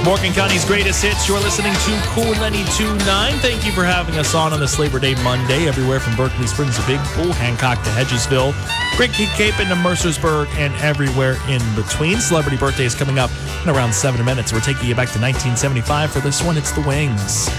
Morgan County's greatest hits. You're listening to Cool 92.9. Thank you for having us on this Labor Day Monday. Everywhere from Berkeley Springs to Big Pool, Hancock to Hedgesville, Great Cape into Mercersburg, and everywhere in between. Celebrity birthday is coming up in around 7 minutes. We're taking you back to 1975 for this one. It's The Wings.